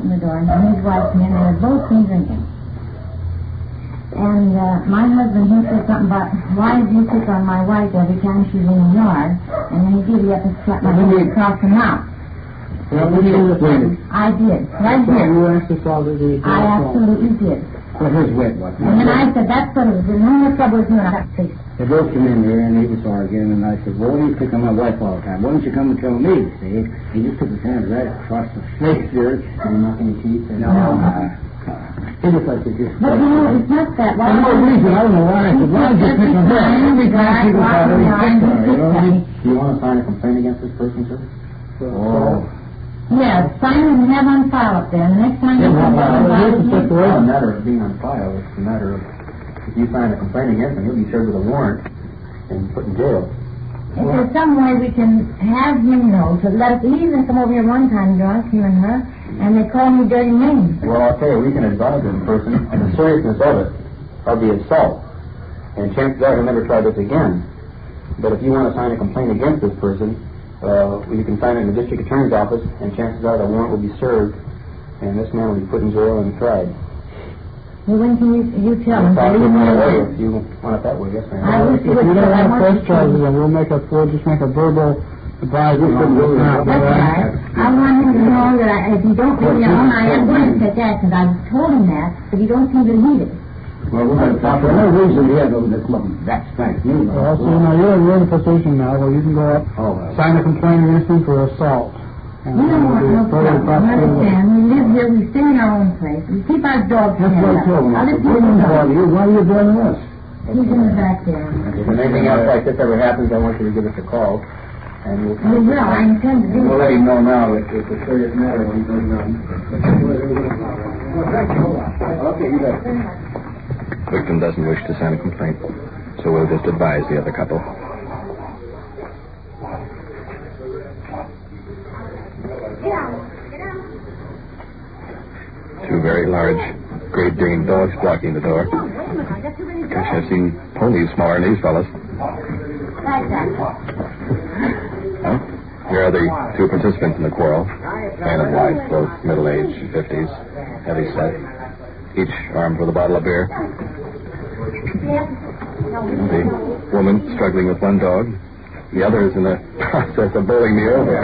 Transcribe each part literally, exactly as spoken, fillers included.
opened the door, and his wife came in, and they had both been drinking. And uh, my husband, he said something about, why do you pick on my wife every time she's in the yard? And then he gave you up and slapped my hand across the mouth. Well, what did you explain it? I did. Right here. You asked the father to do I absolutely did. Well, his wit wasn't. And then I said, that's what it was. There's no more trouble with you. And I got faced. They both came in here and he was arguing, and I said, well, you pick on my wife all the time. Why don't you come and tell me, see? He just took his hand right across the face there. Did he knock any teeth? No. no. He just like to just... But you know, it's not that. For no reason. I don't know why. I said, why did you pick on her? Every time people thought he picked on her, you know what I mean? Do you want to sign a complaint against this person, sir? Oh. Yes, sign and have on file up there. And the next time you Yeah, come well, down, it's just the It's way. not a matter of being on file. It's a matter of if you sign a complaint against him, he'll be served with a warrant and put in jail. if there's some way we can have him know to let us, he even come over here one time drunk, you and her, and they call me dirty names. Well, I'll tell you, we can advise this person on the seriousness of it, of the assault. And chances are he'll never try this again. But if you want to sign a complaint against this person, uh, you can sign it in the district attorney's office, and chances are the warrant will be served, and this man will be put in jail and tried. Well, when can you, you tell him? I'll Leave take him it away alone. if you want it that way, yes, ma'am. I wish If you would, you don't but I have want press you charges, to. then we'll make a, we'll just make a verbal advisement on this now. That's right. I want him to know that I, if you don't leave me alone, I am going to take action. I've told him that, but you don't seem to need it. Well, we're going to talk. There's no reason here to this that strength. You know. Well, so now you're, you're in a position now where you can go up, Oh, well. sign a complaint against him for assault. And We don't want no further problem. You understand? We live here. We stay in our own place. We keep our dogs That's what I told him. I Other said, people "Why don't. are you? Why are you doing this?" He's in the back there. If anything else like this ever happens, I want you to give us a call. And we'll, We will. I intend to do we'll it. let him know now that it's a serious matter when he goes down. Okay, you got it. Victim doesn't wish to sign a complaint, so we'll just advise the other couple. Two very large Great Dane dogs blocking the door. Gosh, I've seen ponies smaller than these fellas. Huh? Here are the two participants in the quarrel. Man and wife, both middle-aged, fifties, heavy set, each armed with a bottle of beer. The woman struggling with one dog. The other is in the process of bowling me over.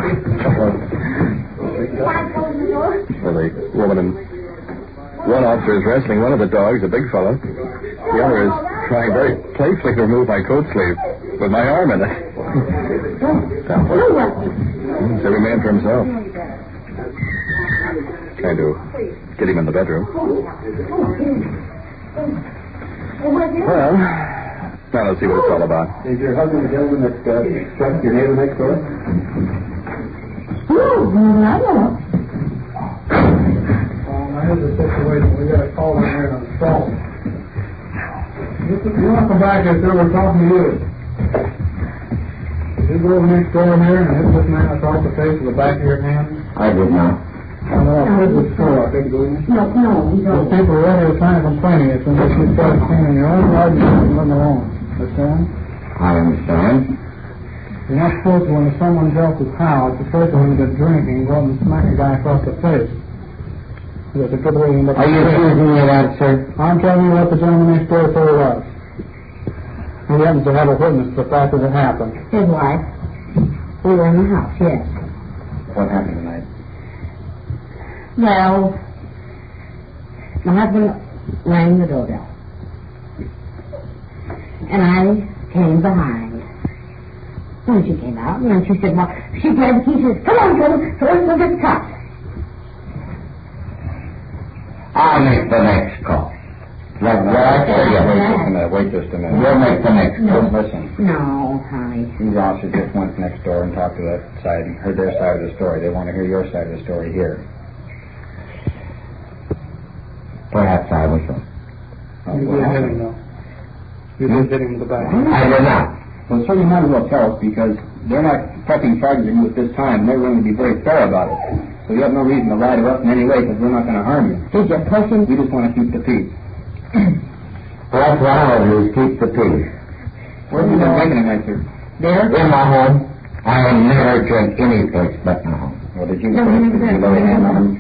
Well, the woman and one officer is wrestling one of the dogs, a big fellow. The other is trying very playfully to remove my coat sleeve with my arm in it. It's every man for himself. Trying to get him in the bedroom. Well, now let's see what it's all about. Is your husband the gentleman that uh, struck your neighbor next door? Here's the situation. We got a call in here on the phone. You, you want to come back here, sir? We're talking to you. Did you go over next door here and hit this man across the face with the back of your hand? I did not. I know. I said before. I think it was. No, no, we Those don't. people are ready to sign a complaint against them. If you start cleaning your own yard, you can let them alone. Understand? I understand. You're not supposed to, when someone else's house, especially when they're drinking, go up and smack a guy across the face. That's a good way to look at it. accusing me of that, sir? I'm telling you what the gentleman next door told us. He happens to have a witness to the fact that it happened. His wife. We were in the house, yes. What happened tonight? Well, my husband rang the doorbell. And I came behind. When she came out, and then she said, well, she grabbed the key, she says, come on, Jordan, so let's go get the cops. I'll make the next call. Like that? Yeah, wait just a minute, wait just a minute. You'll make the next call. Listen, No, honey. these officers just went next door and talked to that side and heard their side of the story. They want to hear your side of the story here. Perhaps I was wrong. You did hit him, though. You did hit him in the back. I did not. Well, sir, you might as well tell us because they're not pressing charges against you at this time. They're willing to be very fair about it. So you have no reason to lie to us in any way because we're not going to harm you. Did you push him? We just want to keep the peace. Well, that's what I want to do, is keep the peace. Where have you been drinking tonight, sir? There? In my home, I never drink any place but my home. Well, did you, No, did no, you no, lay a hand on him?